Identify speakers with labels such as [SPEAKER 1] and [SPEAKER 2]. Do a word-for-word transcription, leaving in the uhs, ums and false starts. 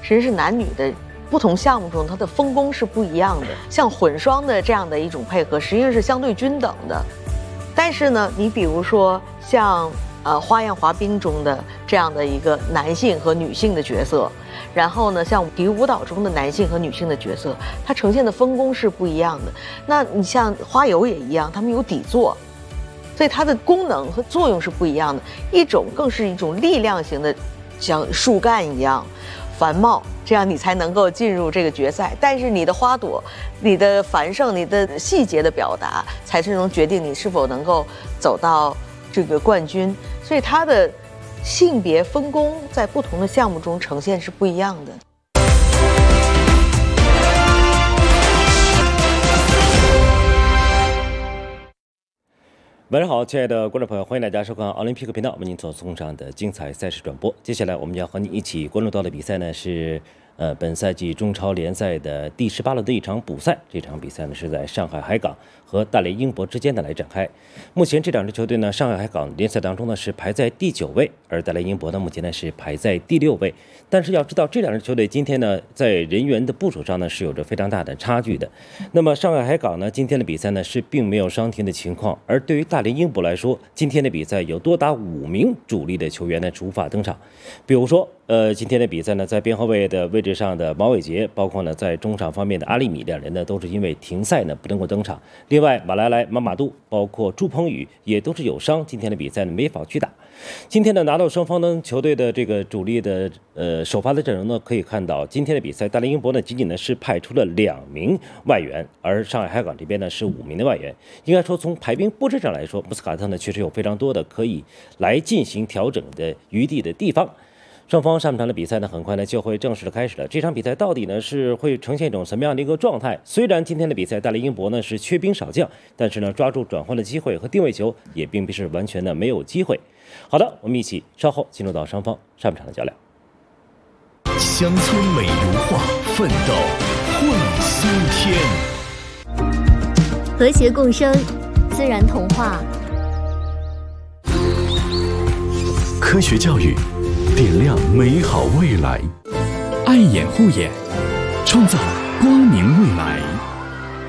[SPEAKER 1] 实际是男女的不同项目中，它的分工是不一样的。像混双的这样的一种配合，实际上是相对均等的。但是呢，你比如说像呃花样滑冰中的这样的一个男性和女性的角色，然后呢，像体育舞蹈中的男性和女性的角色，它呈现的分工是不一样的。那你像花游也一样，他们有底座。所以它的功能和作用是不一样的，一种更是一种力量型的，像树干一样繁茂，这样你才能够进入这个决赛。但是你的花朵、你的繁盛、你的细节的表达，才是能决定你是否能够走到这个冠军。所以它的性别分工在不同的项目中呈现是不一样的。
[SPEAKER 2] 晚上好，亲爱的观众朋友，欢迎大家收看奥林匹克频道为您所送上的精彩赛事转播。接下来我们要和你一起关注到的比赛呢是呃本赛季中超联赛的第十八轮的一场补赛。这场比赛呢是在上海海港和大连英博之间的来展开。目前这两支球队呢，上海海港联赛当中呢是排在第九位，而大连英博呢目前呢是排在第六位。但是要知道，这两支球队今天呢在人员的部署上呢是有着非常大的差距的。那么上海海港呢今天的比赛呢是并没有伤停的情况，而对于大连英博来说，今天的比赛有多达五名主力的球员呢无法登场。比如说，呃，今天的比赛呢，在边后卫的位置上的毛伟杰，包括呢在中场方面的阿利米两人呢都是因为停赛呢不能够登场。另外，马莱莱、马马杜，包括朱鹏宇也都是有伤，今天的比赛呢没法去打。今天呢拿到双方呢球队的这个主力的呃首发的阵容呢，可以看到今天的比赛，大连英博呢仅仅呢是派出了两名外援，而上海海港这边呢是五名的外援。应该说从排兵布阵上来说，穆斯卡特呢确实有非常多的可以来进行调整的余地的地方。双方上半场的比赛呢，很快呢就会正式的开始了。这场比赛到底呢是会呈现一种什么样的一个状态？虽然今天的比赛大连英博呢是缺兵少将，但是呢抓住转换的机会和定位球也并不是完全的没有机会。好的，我们一起稍后进入到双方上半场的较量。
[SPEAKER 3] 乡村美如画，奋斗混新天，
[SPEAKER 4] 和谐共生，自然童话，
[SPEAKER 3] 科学教育，点亮美好未来，爱眼护眼，创造光明未来。